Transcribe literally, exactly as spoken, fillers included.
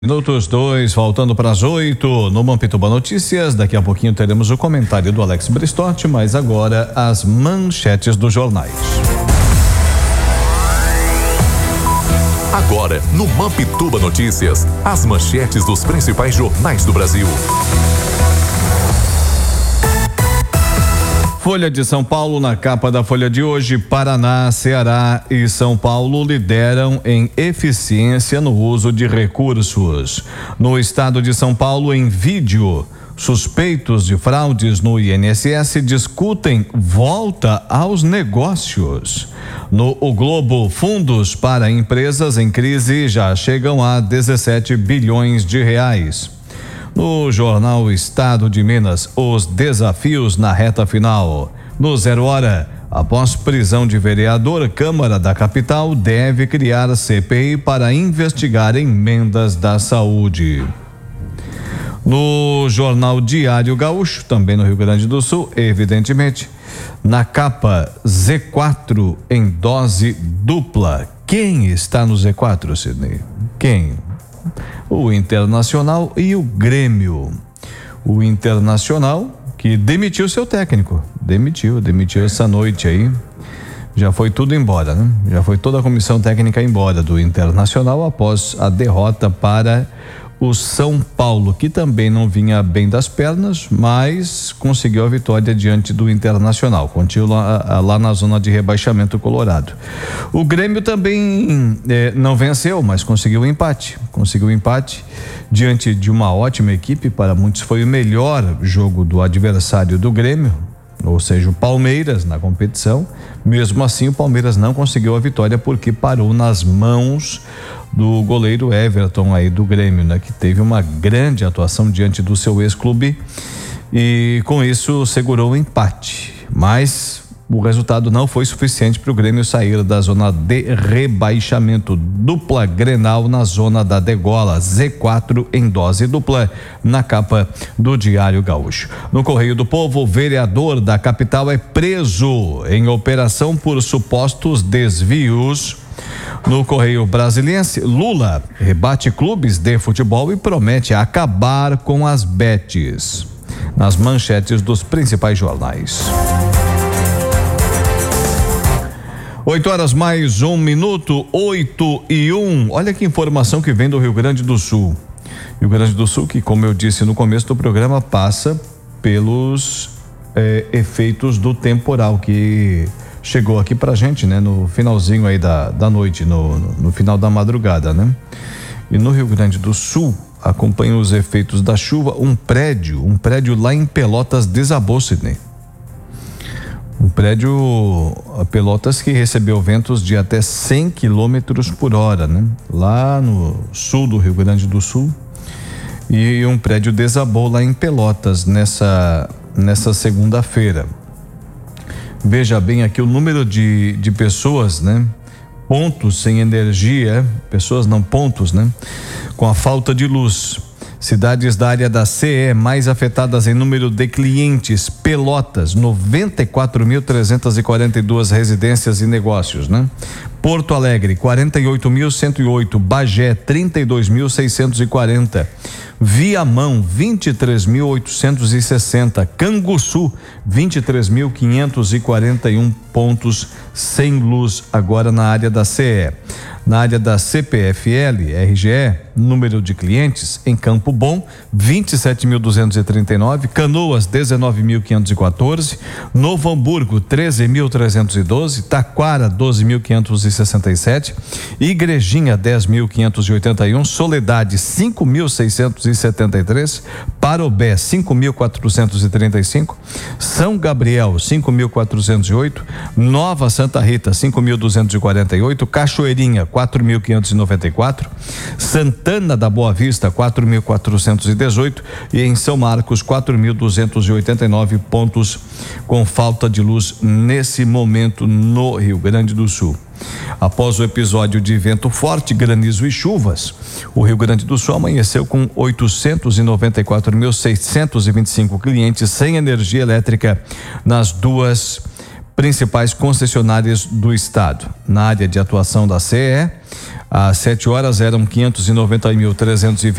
Minutos dois, faltando para as oito, no Mampituba Notícias. Daqui a pouquinho teremos o comentário do Alex Bristotti, mas agora as manchetes dos jornais. Agora, no Mampituba Notícias, as manchetes dos principais jornais do Brasil. Folha de São Paulo, na capa da Folha de hoje, Paraná, Ceará e São Paulo lideram em eficiência no uso de recursos. No estado de São Paulo, em vídeo, suspeitos de fraudes no I N S S discutem volta aos negócios. No O Globo, fundos para empresas em crise já chegam a dezessete bilhões de reais. No jornal Estado de Minas, os desafios na reta final. No Zero Hora, após prisão de vereador, Câmara da Capital deve criar C P I para investigar emendas da saúde. No jornal Diário Gaúcho, também no Rio Grande do Sul, evidentemente, na capa Z quatro em dose dupla. Quem está no Z quatro, Sidney? Quem? O Internacional e o Grêmio. O Internacional que demitiu seu técnico, demitiu, demitiu essa noite aí, já foi tudo embora, né? Já foi toda a comissão técnica embora do Internacional após a derrota para o São Paulo, que também não vinha bem das pernas, mas conseguiu a vitória diante do Internacional, continua lá, lá na zona de rebaixamento colorado. O Grêmio também eh, não venceu, mas conseguiu um empate, conseguiu um empate diante de uma ótima equipe, para muitos foi o melhor jogo do adversário do Grêmio, ou seja, o Palmeiras na competição. Mesmo assim, o Palmeiras não conseguiu a vitória porque parou nas mãos do goleiro Everton aí do Grêmio, né? Que teve uma grande atuação diante do seu ex-clube e com isso segurou o empate, mas o resultado não foi suficiente para o Grêmio sair da zona de rebaixamento. Dupla Grenal na zona da degola, Z quatro em dose dupla, na capa do Diário Gaúcho. No Correio do Povo, vereador da capital é preso em operação por supostos desvios. No Correio Brasiliense, Lula rebate clubes de futebol e promete acabar com as betes. Nas manchetes dos principais jornais. Oito horas mais um minuto, oito e um. Olha que informação que vem do Rio Grande do Sul. Rio Grande do Sul, que, como eu disse no começo do programa, passa pelos eh, efeitos do temporal que chegou aqui pra gente, né? No finalzinho aí da, da noite, no, no final da madrugada, né? E no Rio Grande do Sul, acompanha os efeitos da chuva, um prédio, um prédio lá em Pelotas desabou, Sidney. Um prédio, Pelotas, que recebeu ventos de até cem quilômetros por hora, né? Lá no sul do Rio Grande do Sul. E um prédio desabou lá em Pelotas nessa, nessa segunda-feira. Veja bem aqui o número de, de pessoas, né? Pontos sem energia, pessoas não pontos, né? Com a falta de luz. Cidades da área da C E mais afetadas em número de clientes: Pelotas, noventa e quatro mil trezentas e quarenta e duas residências e negócios, né? Porto Alegre, quarenta e oito mil cento e oito, Bagé, trinta e dois mil seiscentos e quarenta, Viamão, vinte e três mil oitocentos e sessenta, Canguçu, vinte e três mil quinhentos e quarenta e um pontos sem luz agora na área da C E. Na área da C P F L, R G E, número de clientes em Campo Bom, vinte e sete mil duzentos e trinta e nove, Canoas, dezenove mil quinhentos e quatorze, Novo Hamburgo, treze mil trezentos e doze, Taquara, doze mil quinhentos e sessenta e sete, Igrejinha, dez mil quinhentos e oitenta e um, Soledade, cinco mil seiscentos e setenta e três, Parobé, cinco mil quatrocentos e trinta e cinco, São Gabriel, cinco mil quatrocentos e oito, Nova Santa Rita, cinco mil duzentos e quarenta e oito, Cachoeirinha, quatro mil quinhentos e noventa e quatro, Santana da Boa Vista, quatro mil quatrocentos e dezoito e em São Marcos, quatro mil duzentos e oitenta e nove pontos com falta de luz nesse momento no Rio Grande do Sul. Após o episódio de vento forte, granizo e chuvas, o Rio Grande do Sul amanheceu com oitocentos e noventa e quatro mil seiscentos e vinte e cinco clientes sem energia elétrica nas duas principais concessionárias do estado. Na área de atuação da C E, Às sete horas eram quinhentos e noventa mil trezentos e vinte